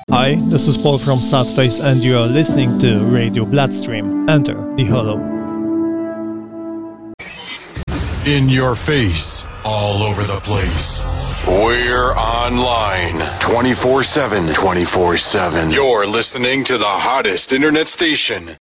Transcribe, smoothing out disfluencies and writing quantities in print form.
Hi, this is Paul from Sadface and you are listening to Radio Bloodstream. Enter the Hollow. In your face, all over the place. We're online 24/7. 24/7. You're listening to the hottest internet station